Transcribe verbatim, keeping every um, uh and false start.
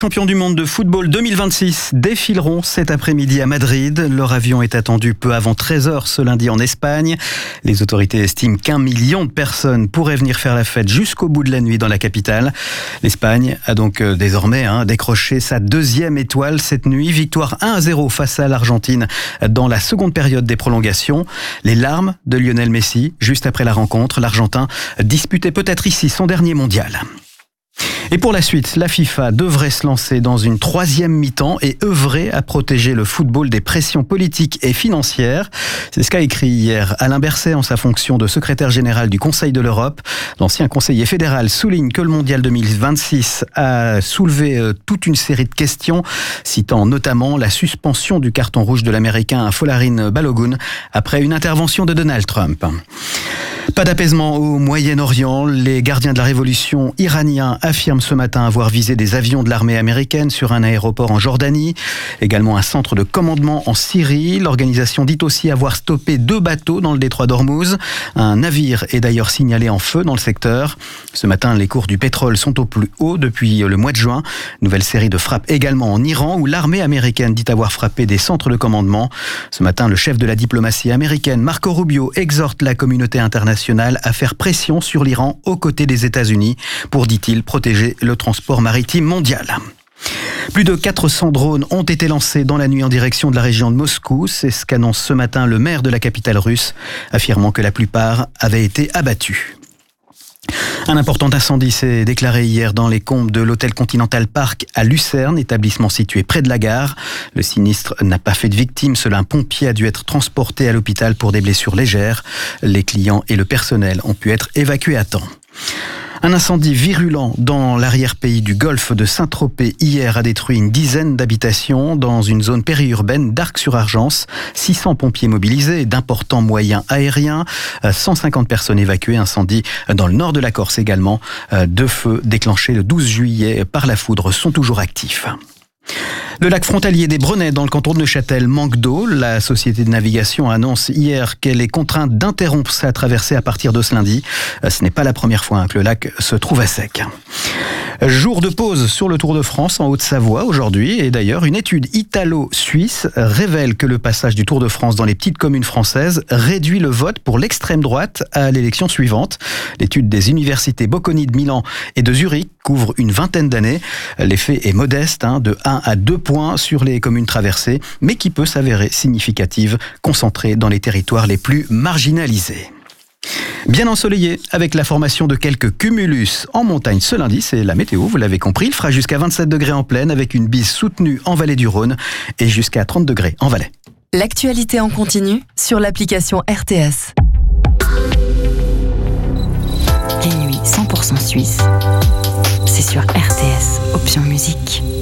Champions du monde de football deux mille vingt-six défileront cet après-midi à Madrid. Leur avion est attendu peu avant treize heures ce lundi en Espagne. Les autorités estiment qu'un million de personnes pourraient venir faire la fête jusqu'au bout de la nuit dans la capitale. L'Espagne a donc euh, désormais hein, décroché sa deuxième étoile cette nuit. Victoire un à zéro face à l'Argentine dans la seconde période des prolongations. Les larmes de Lionel Messi juste après la rencontre. L'Argentin disputait peut-être ici son dernier mondial. Et pour la suite, la FIFA devrait se lancer dans une troisième mi-temps et œuvrer à protéger le football des pressions politiques et financières. C'est ce qu'a écrit hier Alain Berset en sa fonction de secrétaire général du Conseil de l'Europe. L'ancien conseiller fédéral souligne que le mondial deux mille vingt-six a soulevé toute une série de questions, citant notamment la suspension du carton rouge de l'Américain Folarin Balogun après une intervention de Donald Trump. Pas d'apaisement au Moyen-Orient. Les gardiens de la révolution iraniens affirment ce matin avoir visé des avions de l'armée américaine sur un aéroport en Jordanie, également un centre de commandement en Syrie. L'organisation dit aussi avoir stoppé deux bateaux dans le détroit d'Ormuz. Un navire est d'ailleurs signalé en feu dans le secteur. Ce matin, les cours du pétrole sont au plus haut depuis le mois de juin. Nouvelle série de frappes également en Iran, où l'armée américaine dit avoir frappé des centres de commandement. Ce matin, le chef de la diplomatie américaine, Marco Rubio, exhorte la communauté internationale à faire pression sur l'Iran aux côtés des États-Unis pour, dit-il, protéger le transport maritime mondial. Plus de quatre cents drones ont été lancés dans la nuit en direction de la région de Moscou. C'est ce qu'annonce ce matin le maire de la capitale russe, affirmant que la plupart avaient été abattus. Un important incendie s'est déclaré hier dans les combles de l'hôtel Continental Park à Lucerne, établissement situé près de la gare. Le sinistre n'a pas fait de victimes. Seul un pompier a dû être transporté à l'hôpital pour des blessures légères. Les clients et le personnel ont pu être évacués à temps. Un incendie virulent dans l'arrière-pays du golfe de Saint-Tropez hier a détruit une dizaine d'habitations dans une zone périurbaine d'Arc-sur-Argence. six cents pompiers mobilisés, d'importants moyens aériens, cent cinquante personnes évacuées. Incendie dans le nord de la Corse également. Deux feux déclenchés le douze juillet par la foudre sont toujours actifs. Le lac frontalier des Brenets dans le canton de Neuchâtel manque d'eau. La société de navigation annonce hier qu'elle est contrainte d'interrompre sa traversée à partir de ce lundi. Ce n'est pas la première fois que le lac se trouve à sec. Jour de pause sur le Tour de France en Haute-Savoie aujourd'hui. Et d'ailleurs, une étude italo-suisse révèle que le passage du Tour de France dans les petites communes françaises réduit le vote pour l'extrême droite à l'élection suivante. L'étude des universités Bocconi de Milan et de Zurich couvre une vingtaine d'années. L'effet est modeste, hein, de un à deux points sur les communes traversées, mais qui peut s'avérer significative, concentrée dans les territoires les plus marginalisés. Bien ensoleillé, avec la formation de quelques cumulus en montagne ce lundi, c'est la météo, vous l'avez compris. Il fera jusqu'à vingt-sept degrés en plaine avec une bise soutenue en vallée du Rhône et jusqu'à trente degrés en Valais. L'actualité en continu sur l'application R T S. Les nuits cent pour cent suisses, c'est sur R T S, option musique.